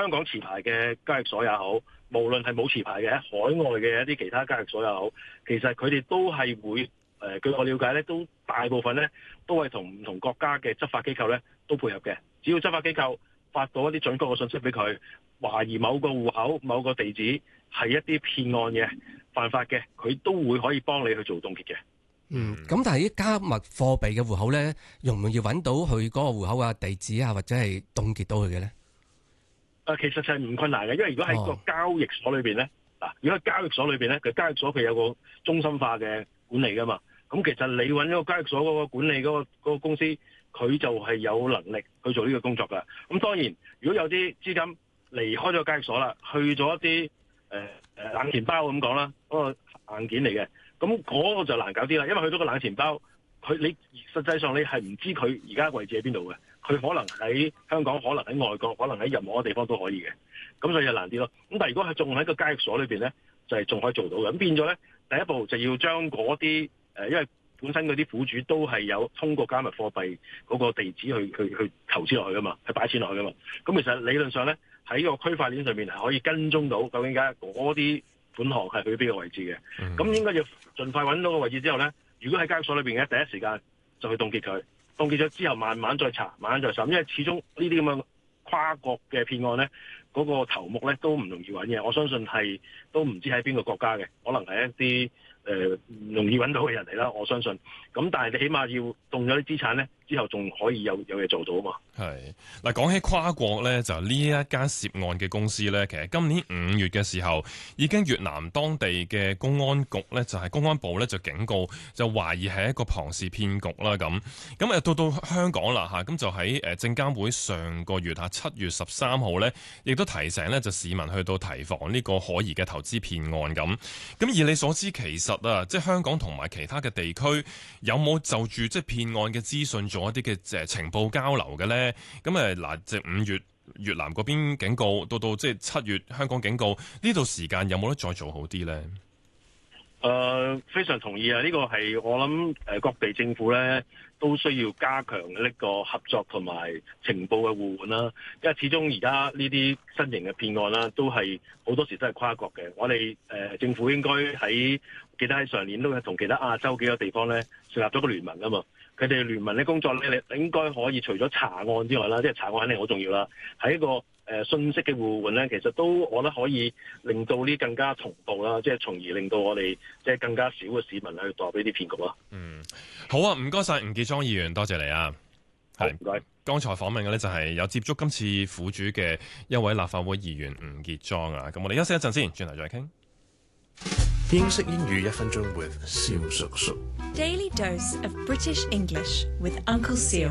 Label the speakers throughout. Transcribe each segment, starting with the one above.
Speaker 1: 香港持牌嘅交易所也好，無論係冇持牌嘅海外嘅一啲其他交易所也好，其實佢哋都係會據我了解咧，都大部分咧都係同唔同國家嘅執法機構咧都配合嘅。只要執法機構發到一啲準確嘅信息俾佢，懷疑某個戶口、某個地址係一啲騙案嘅、犯法嘅，佢都會可以幫你去做凍結嘅。
Speaker 2: 咁但係啲加密貨幣嘅戶口咧，容唔容易揾到佢嗰個戶口啊、地址啊，或者係凍結到佢嘅咧？
Speaker 1: 其實就係唔困難嘅，因為如果喺個交易所裏邊咧，如果喺交易所裏邊咧，佢交易所佢有個中心化嘅管理噶嘛，咁其實你揾咗個交易所嗰個管理嗰個公司，佢就係有能力去做呢個工作噶。咁當然，如果有啲資金離開咗交易所啦，去咗一啲冷錢包咁講啦，嗰個硬件嚟嘅，咁嗰個就難搞啲啦，因為去咗個冷錢包，你實際上你係唔知佢而家位置喺邊度嘅。佢可能喺香港，可能喺外國，可能喺任何一個地方都可以嘅，咁所以就難啲咯。咁但係如果係仲喺個交易所裏邊咧，就係仲可以做到嘅。咁變咗咧，第一步就要將嗰啲因為本身嗰啲苦主都係有通過加密貨幣嗰個地址去投資落去噶嘛，去擺錢落去噶嘛。咁其實理論上咧，喺個區塊鏈上面係可以跟蹤到究竟而家嗰啲款項係去邊個位置嘅。咁應該要盡快揾到個位置之後咧，如果喺交易所裏邊嘅第一時間就去凍結佢。凍結咗之後，慢慢再查，慢慢再審，因為始終呢啲咁嘅跨國嘅騙案咧，嗰個頭目咧都唔容易揾嘅。我相信係都唔知喺邊個國家嘅，可能係一啲唔容易揾到嘅人嚟啦。我相信。咁但係你起碼要凍咗啲資產咧，之後仲可以有嘢做到啊嘛。係
Speaker 3: 嗱，講起跨國咧，就呢一間涉案嘅公司咧，其實今年5月嘅時候，已經越南當地嘅公安局咧，就係公安部咧就警告，就懷疑係一個龐氏騙局啦咁到香港啦嚇，咁就喺證監會上個月7月13號咧，亦都提醒咧就市民去到提防呢個可疑嘅投資騙案咁。咁以你所知，其實即係香港同埋其他嘅地區有冇就住即係騙案嘅資訊做一啲嘅情報交流嘅咧？咁嗱，即係5月越南嗰邊警告，到即係7月香港警告，呢度時間有冇得再做好啲咧？
Speaker 1: 非常同意啊！呢個係我諗各地政府咧都需要加強呢個合作同埋情報嘅互換啦。因為始終而家呢啲新型嘅騙案啦，都係好多時都係跨國嘅。我哋政府應該記得喺上年都係同其他亞洲幾個地方咧成立咗個聯盟啊嘛。佢哋聯盟嘅工作咧，應該可以除咗查案之外啦，即係查案肯定好重要啦。喺一個信息嘅互換咧，其實都我覺得可以令到呢更加同步啦，即係從而令到我哋即係更加少嘅市民去墮俾啲騙局啦。
Speaker 3: 好啊，唔該晒吳傑莊議員，多謝你啊。
Speaker 1: 係唔該。
Speaker 3: 剛才訪問嘅咧就係有接觸今次苦主嘅一位立法會議員吳傑莊啊。咁我哋休息一陣先，轉頭再傾。
Speaker 4: 英式英語1分鐘 with 蕭叔叔。
Speaker 5: Daily dose of British English with Uncle Seal.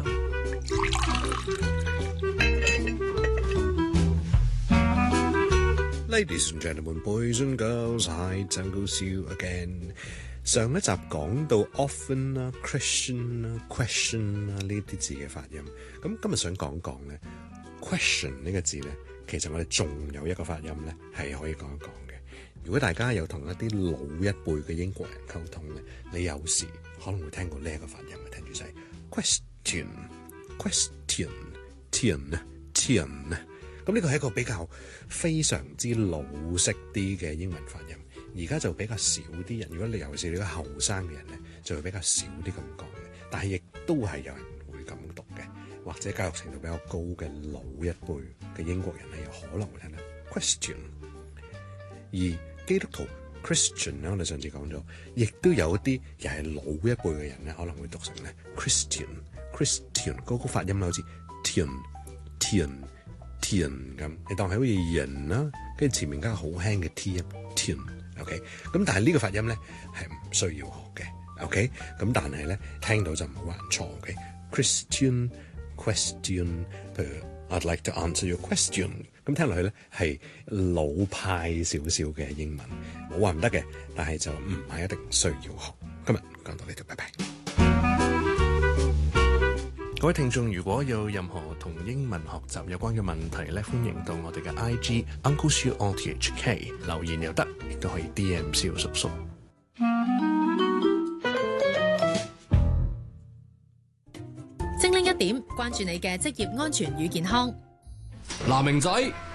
Speaker 4: Ladies and gentlemen, boys and girls, hi, Uncle Seal again. 上一集講到 often 啦、Christian 啦、question 啦呢啲字嘅發音，咁今日想講講咧 question 呢個字咧，其實我哋仲有一個發音咧係可以講一講嘅。如果大家有同一啲老一輩嘅英國人溝通咧，你有時可能會聽過呢一個發音嘅，聽住就係 question。咁呢個係一個比較非常之老式啲嘅英文發音，而家就比較少啲人。如果你尤其是你個後生嘅人咧，就會比較少啲咁講嘅。但係亦都係有人會咁讀嘅，或者教育程度比較高嘅老一輩嘅英國人咧，有可能會聽到 question。而基督徒 Christian 咧，我哋上次講咗，亦都有一啲又係老一輩嘅人咧，可能會讀成咧 Christian 嗰個發音好似 tian 咁，你當係好似人啦，跟住前面加個好輕嘅 t 音 tian，OK， 咁但係呢個發音咧係唔需要學嘅 ，OK， 咁但係咧聽到就唔好犯錯 ，OK，Christian question， 譬如 I'd like to answer your question， 咁聽落去咧係老派少少嘅英文，冇話唔得嘅，但係就唔係一定需要學。今日講到呢度，拜拜。各位聽眾，如果有任何同英文學習有關嘅問題咧，歡迎到我哋嘅 IG Uncle Siu RTHK 留言又得，亦都可以 DM 蕭叔叔。
Speaker 6: 精靈一點，關注你嘅職業安全與健康。
Speaker 2: 嗱，明仔，